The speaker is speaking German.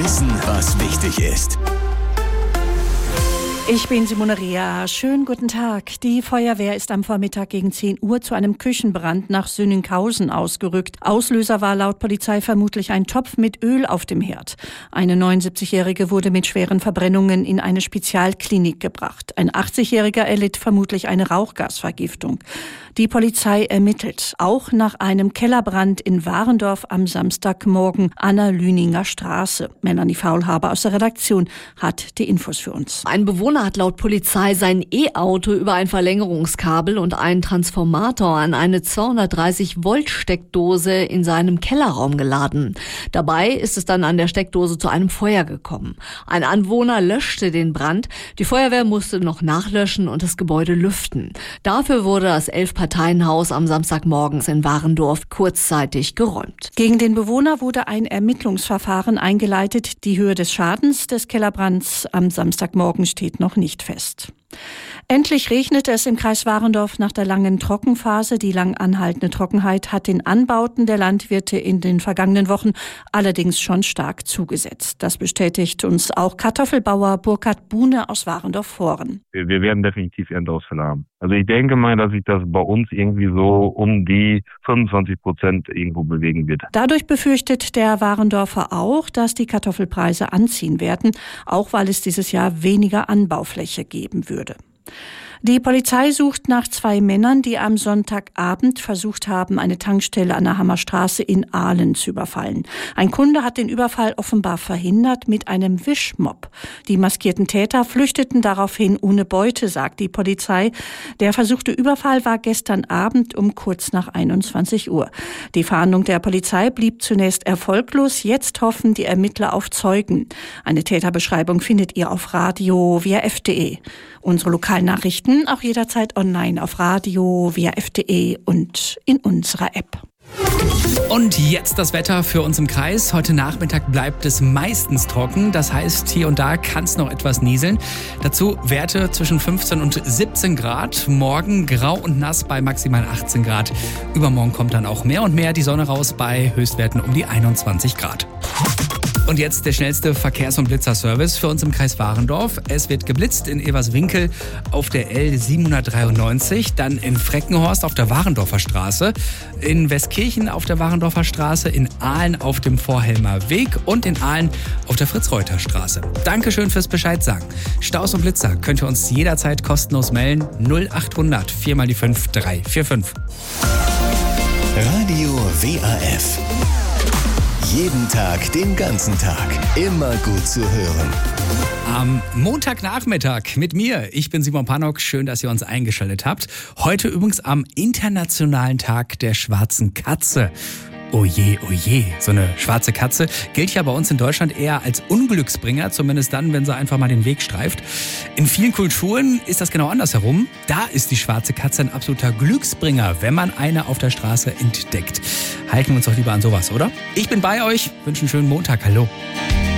Wissen, was wichtig ist. Ich bin Simone Rea. Schönen guten Tag. Die Feuerwehr ist am Vormittag gegen 10 Uhr zu einem Küchenbrand nach Sünninghausen ausgerückt. Auslöser war laut Polizei vermutlich ein Topf mit Öl auf dem Herd. Eine 79-Jährige wurde mit schweren Verbrennungen in eine Spezialklinik gebracht. Ein 80-Jähriger erlitt vermutlich eine Rauchgasvergiftung. Die Polizei ermittelt auch nach einem Kellerbrand in Warendorf am Samstagmorgen an der Lüninger Straße. Melanie Faulhaber aus der Redaktion hat die Infos für uns. Ein Bewohner hat laut Polizei sein E-Auto über ein Verlängerungskabel und einen Transformator an eine 230-Volt-Steckdose in seinem Kellerraum geladen. Dabei ist es dann an der Steckdose zu einem Feuer gekommen. Ein Anwohner löschte den Brand. Die Feuerwehr musste noch nachlöschen und das Gebäude lüften. Dafür wurde das 11-Parteien-Haus am Samstagmorgens in Warendorf kurzzeitig geräumt. Gegen den Bewohner wurde ein Ermittlungsverfahren eingeleitet. Die Höhe des Schadens des Kellerbrands am Samstagmorgen steht noch nicht fest. Endlich regnete es im Kreis Warendorf nach der langen Trockenphase. Die lang anhaltende Trockenheit hat den Anbauten der Landwirte in den vergangenen Wochen allerdings schon stark zugesetzt. Das bestätigt uns auch Kartoffelbauer Burkhard Buhne aus Warendorf-Vohren. Wir werden definitiv Ernteausfälle haben. Also ich denke mal, dass sich das bei uns irgendwie so um die 25% irgendwo bewegen wird. Dadurch befürchtet der Warendorfer auch, dass die Kartoffelpreise anziehen werden, auch weil es dieses Jahr weniger Anbaufläche geben würde. Die Polizei sucht nach 2 Männern, die am Sonntagabend versucht haben, eine Tankstelle an der Hammerstraße in Ahlen zu überfallen. Ein Kunde hat den Überfall offenbar verhindert mit einem Wischmopp. Die maskierten Täter flüchteten daraufhin ohne Beute, sagt die Polizei. Der versuchte Überfall war gestern Abend um kurz nach 21 Uhr. Die Fahndung der Polizei blieb zunächst erfolglos. Jetzt hoffen die Ermittler auf Zeugen. Eine Täterbeschreibung findet ihr auf radio-wrf.de. Unsere Lokalnachrichten auch jederzeit online auf radio-wrf.de und in unserer App. Und jetzt das Wetter für uns im Kreis. Heute Nachmittag bleibt es meistens trocken. Das heißt, hier und da kann es noch etwas nieseln. Dazu Werte zwischen 15 und 17 Grad. Morgen grau und nass bei maximal 18 Grad. Übermorgen kommt dann auch mehr und mehr die Sonne raus bei Höchstwerten um die 21 Grad. Und jetzt der schnellste Verkehrs- und Blitzerservice für uns im Kreis Warendorf. Es wird geblitzt in Everswinkel auf der L793, dann in Freckenhorst auf der Warendorfer Straße, in Westkirchen auf der Warendorfer Straße, in Ahlen auf dem Vorhelmer Weg und in Ahlen auf der Fritz-Reuter Straße. Dankeschön fürs Bescheid sagen. Staus und Blitzer könnt ihr uns jederzeit kostenlos melden. 0800 4 mal die 5 345. Radio WRF. Jeden Tag, den ganzen Tag. Immer gut zu hören. Am Montagnachmittag mit mir. Ich bin Simon Pannock. Schön, dass ihr uns eingeschaltet habt. Heute übrigens am Internationalen Tag der schwarzen Katze. Oje, oje, so eine schwarze Katze gilt ja bei uns in Deutschland eher als Unglücksbringer, zumindest dann, wenn sie einfach mal den Weg streift. In vielen Kulturen ist das genau andersherum. Da ist die schwarze Katze ein absoluter Glücksbringer, wenn man eine auf der Straße entdeckt. Halten wir uns doch lieber an sowas, oder? Ich bin bei euch, wünsche einen schönen Montag. Hallo.